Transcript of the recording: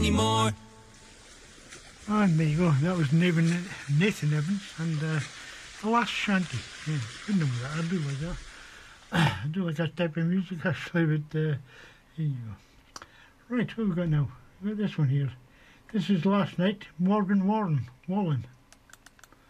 anymore. And there you go, that was Nathan Evans and The Last Shanty. Yeah, good number that, I do like that. I do like that type of music actually, but here you go. Right, what have we got now? We've got this one here. This is Last Night, Morgan Wallen.